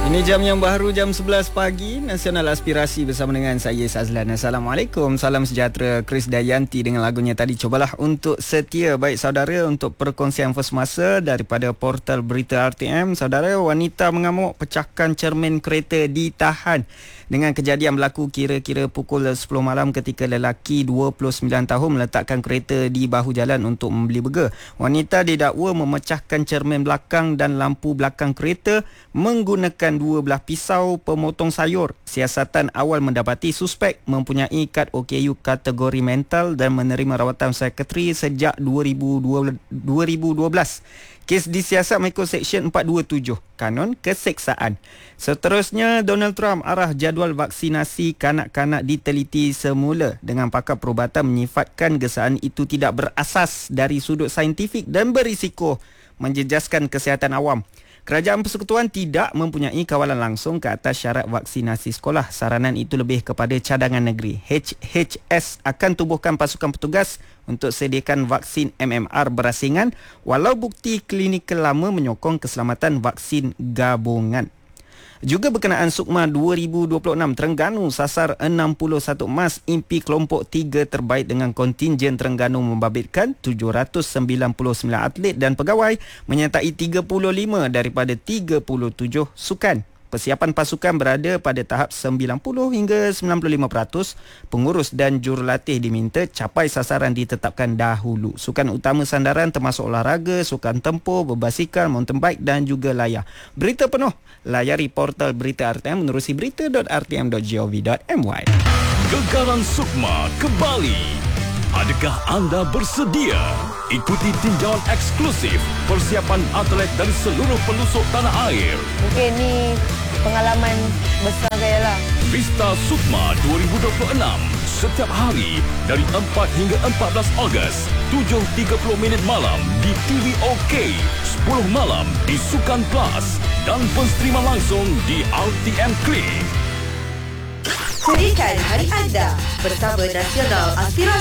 Ini jam yang baru, jam 11 pagi, Nasional Aspirasi bersama dengan saya Sazlan. Assalamualaikum, salam sejahtera. Chris Dayanti dengan lagunya tadi. Cobalah untuk setia. Baik saudara, untuk perkongsian first masa daripada portal berita RTM. Saudara, wanita mengamuk pecahkan cermin kereta ditahan. Dengan kejadian berlaku kira-kira pukul 10 malam ketika lelaki 29 tahun meletakkan kereta di bahu jalan untuk membeli burger. Wanita didakwa memecahkan cermin belakang dan lampu belakang kereta menggunakan 12 pisau pemotong sayur. Siasatan awal mendapati suspek mempunyai kad OKU kategori mental dan menerima rawatan psikiatri sejak 2012. Kes disiasat mengikut Seksyen 427 Kanun Keseksaan. Seterusnya, Donald Trump arah jadual vaksinasi kanak-kanak diteliti semula dengan pakar perubatan menyifatkan gesaan itu tidak berasas dari sudut saintifik dan berisiko menjejaskan kesihatan awam. Kerajaan Persekutuan tidak mempunyai kawalan langsung ke atas syarat vaksinasi sekolah. Saranan itu lebih kepada cadangan negeri. HHS akan tubuhkan pasukan petugas untuk sediakan vaksin MMR berasingan walau bukti klinikal lama menyokong keselamatan vaksin gabungan. Juga berkenaan Sukma 2026, Terengganu sasar 61 emas. Impi kelompok 3 terbaik dengan kontingen Terengganu membabitkan 799 atlet dan pegawai menyertai 35 daripada 37 sukan. Persiapan pasukan berada pada tahap 90 hingga 95%. Pengurus dan jurulatih diminta capai sasaran ditetapkan dahulu. Sukan utama sandaran termasuk olahraga, sukan tempur, berbasikal, mountain bike dan juga layar. Berita penuh, layari portal berita RTM menerusi berita.rtm.gov.my. Gekaran Sukma kembali. Adakah anda bersedia? Ikuti tinjauan eksklusif persiapan atlet dari seluruh pelusuk tanah air. Mungkin ni pengalaman besar saya lah. Pesta Sukma 2026 setiap hari dari 4 hingga 14 Ogos 7.30 malam di TV OK, 10 malam di Sukan Plus dan penstriman langsung di RTM Klik. Sediakan hari anda bersama Nasional Aspirasi